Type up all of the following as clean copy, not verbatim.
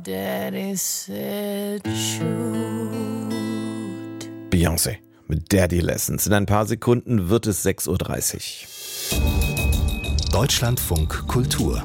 daddy said shoot. Beyoncé mit Daddy Lessons. In ein paar Sekunden wird es 6:30 Uhr. Deutschlandfunk Kultur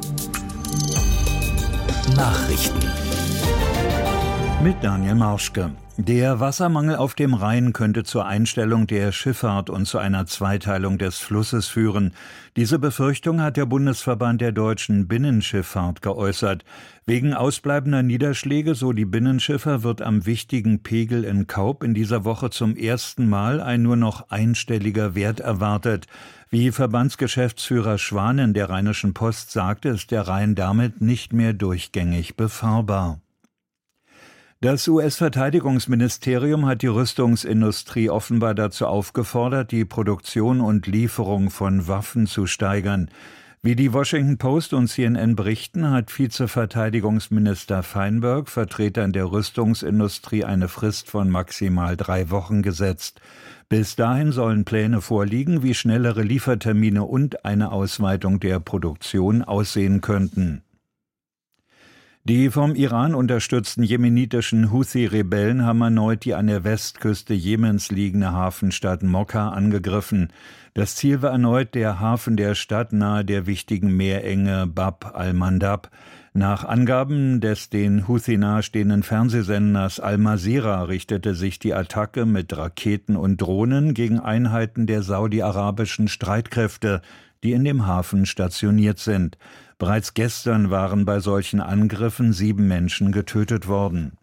Nachrichten mit Daniel Marschke. Der Wassermangel auf dem Rhein könnte zur Einstellung der Schifffahrt und zu einer Zweiteilung des Flusses führen. Diese Befürchtung hat der Bundesverband der deutschen Binnenschifffahrt geäußert. Wegen ausbleibender Niederschläge, so die Binnenschiffer, wird am wichtigen Pegel in Kaub in dieser Woche zum ersten Mal ein nur noch einstelliger Wert erwartet. Wie Verbandsgeschäftsführer Schwanen der Rheinischen Post sagte, ist der Rhein damit nicht mehr durchgängig befahrbar. Das US-Verteidigungsministerium hat die Rüstungsindustrie offenbar dazu aufgefordert, die Produktion und Lieferung von Waffen zu steigern. Wie die Washington Post und CNN berichten, hat Vizeverteidigungsminister Feinberg Vertretern der Rüstungsindustrie eine Frist von maximal 3 Wochen gesetzt. Bis dahin sollen Pläne vorliegen, wie schnellere Liefertermine und eine Ausweitung der Produktion aussehen könnten. Die vom Iran unterstützten jemenitischen Houthi-Rebellen haben erneut die an der Westküste Jemens liegende Hafenstadt Mokka angegriffen. Das Ziel war erneut der Hafen der Stadt nahe der wichtigen Meerenge Bab al-Mandab. Nach Angaben des den Houthi nahestehenden Fernsehsenders Al-Masira richtete sich die Attacke mit Raketen und Drohnen gegen Einheiten der saudi-arabischen Streitkräfte, die in dem Hafen stationiert sind. Bereits gestern waren bei solchen Angriffen 7 Menschen getötet worden.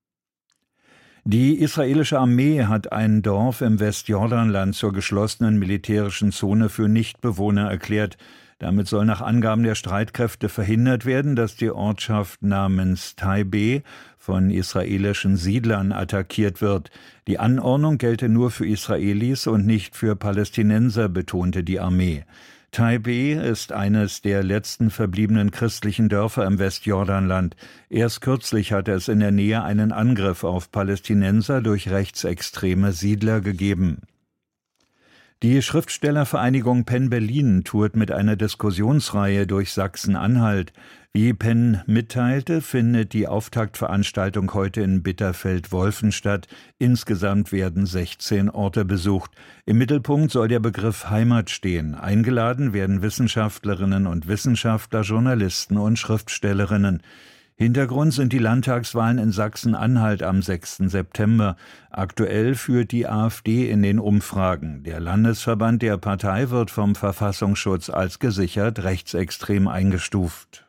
Die israelische Armee hat ein Dorf im Westjordanland zur geschlossenen militärischen Zone für Nichtbewohner erklärt. Damit soll nach Angaben der Streitkräfte verhindert werden, dass die Ortschaft namens Taibeh von israelischen Siedlern attackiert wird. Die Anordnung gelte nur für Israelis und nicht für Palästinenser, betonte die Armee. Taibeh ist eines der letzten verbliebenen christlichen Dörfer im Westjordanland. Erst kürzlich hatte es in der Nähe einen Angriff auf Palästinenser durch rechtsextreme Siedler gegeben. Die Schriftstellervereinigung Penn Berlin tourt mit einer Diskussionsreihe durch Sachsen-Anhalt. Wie Penn mitteilte, findet die Auftaktveranstaltung heute in Bitterfeld-Wolfen statt. Insgesamt werden 16 Orte besucht. Im Mittelpunkt soll der Begriff Heimat stehen. Eingeladen werden Wissenschaftlerinnen und Wissenschaftler, Journalisten und Schriftstellerinnen. Hintergrund sind die Landtagswahlen in Sachsen-Anhalt am 6. September. Aktuell führt die AfD in den Umfragen. Der Landesverband der Partei wird vom Verfassungsschutz als gesichert rechtsextrem eingestuft.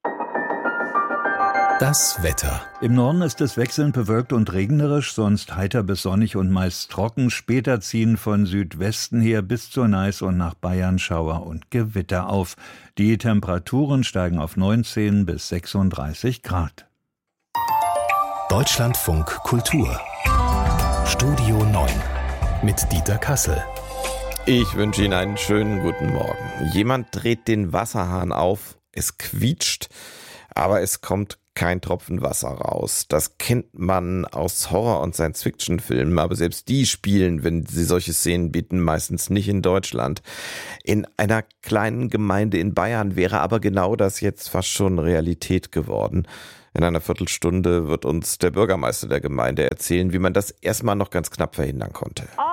Das Wetter. Im Norden ist es wechselnd bewölkt und regnerisch, sonst heiter bis sonnig und meist trocken. Später ziehen von Südwesten her bis zur Neiß und nach Bayern Schauer und Gewitter auf. Die Temperaturen steigen auf 19 bis 36 Grad. Deutschlandfunk Kultur Studio 9 mit Dieter Kassel. Ich wünsche Ihnen einen schönen guten Morgen. Jemand dreht den Wasserhahn auf, es quietscht, aber es kommt kein Tropfen Wasser raus. Das kennt man aus Horror- und Science-Fiction-Filmen, aber selbst die spielen, wenn sie solche Szenen bieten, meistens nicht in Deutschland. In einer kleinen Gemeinde in Bayern wäre aber genau das jetzt fast schon Realität geworden. In einer Viertelstunde wird uns der Bürgermeister der Gemeinde erzählen, wie man das erstmal noch ganz knapp verhindern konnte.